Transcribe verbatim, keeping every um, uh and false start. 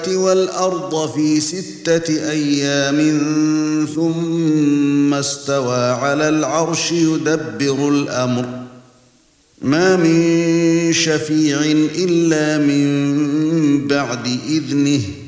وَالْأَرْضَ فِي سِتَّةِ أَيَّامٍ ثُمَّ اسْتَوَى عَلَى الْعَرْشِ يُدَبِّرُ الْأَمْرَ مَا مِن شَفِيعٍ إِلَّا مِن بَعْدِ إِذْنِهِ